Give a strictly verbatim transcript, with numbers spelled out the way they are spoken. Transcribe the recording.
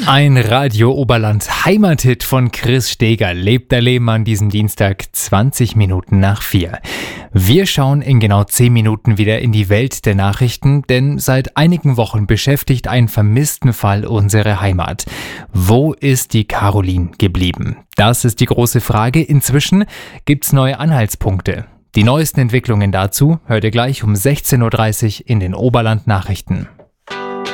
Ein Radio Oberland Heimathit von Chris Steger lebt der Leben an diesem Dienstag zwanzig Minuten nach vier. Wir schauen in genau zehn Minuten wieder in die Welt der Nachrichten, denn seit einigen Wochen beschäftigt ein vermissten Fall unsere Heimat. Wo ist die Caroline geblieben? Das ist die große Frage. Inzwischen gibt's neue Anhaltspunkte. Die neuesten Entwicklungen dazu hört ihr gleich um sechzehn Uhr dreißig in den Oberland Nachrichten.